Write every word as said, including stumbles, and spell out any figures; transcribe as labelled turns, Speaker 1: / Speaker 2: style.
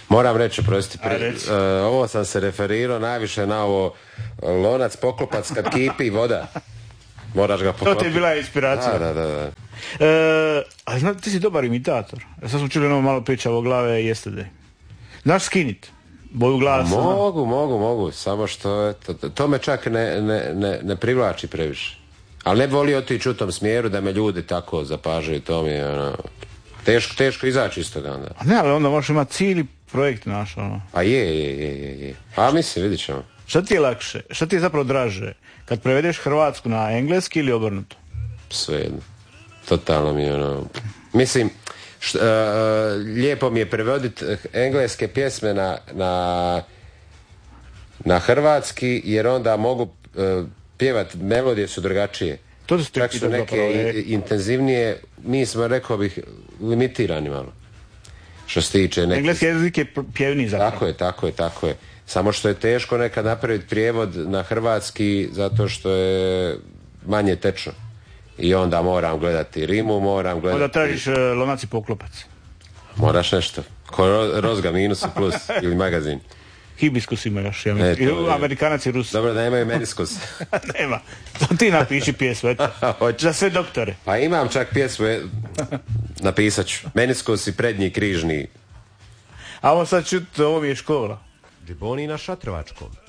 Speaker 1: Moram reći, prosti, pri, uh, ovo sam se referirao najviše na ovo lonac, poklopac kad kipi voda. Moraš ga poklopiti.
Speaker 2: To ti je bila inspiracija.
Speaker 1: Da, da, da. da.
Speaker 2: E, a znaš, ti si dobar imitator. Sad smo čuli ono malo priča o glave Yesterday. Znaš skinit? Boju glasa.
Speaker 1: Mogu, mogu, mogu. Samo što to, to me čak ne, ne, ne, ne privlači previše. Ali ne voli otići u tom smjeru da me ljudi tako zapažaju. To mi je ono, teško, teško izaći iz toga onda.
Speaker 2: A ne, ali onda možeš imati cijeli projekt naš. Ono.
Speaker 1: A je, je, je, je, je. A mislim, vidit ćemo.
Speaker 2: Šta ti je lakše? Šta ti je zapravo draže? Kad prevedeš hrvatsku na engleski ili obrnuto?
Speaker 1: Svejedno. Totalno mi je ono... Mislim, št, uh, lijepo mi je prevoditi engleske pjesme na, na, na hrvatski, jer onda mogu uh, pjevati, melodije su drugačije.
Speaker 2: To
Speaker 1: čak su neke zapravo, intenzivnije, mi smo, rekao bih, limitirani malo. Što se tiče nekih...
Speaker 2: Engleski jezik je pjevni zapravo.
Speaker 1: Tako je, tako je, tako je. Samo što je teško nekad napraviti prijevod na hrvatski zato što je manje tečno. I onda moram gledati rimu, moram gledati...
Speaker 2: Onda tražiš uh, lonac i poklopac.
Speaker 1: Moraš nešto. Ko Rozga minus i plus ili magazin.
Speaker 2: Hibiskus ima još. Ja e, Amerikanac i Rus.
Speaker 1: Dobro da nemaju meniskus.
Speaker 2: Nema. To ti napiši pjesmu. Za sve doktore.
Speaker 1: Pa imam čak pjesmu. Napisat ću. Meniskus i prednji križni.
Speaker 2: A ovo sad čut, ovo mi je škola.
Speaker 3: Džiboni na Šatrovačkom.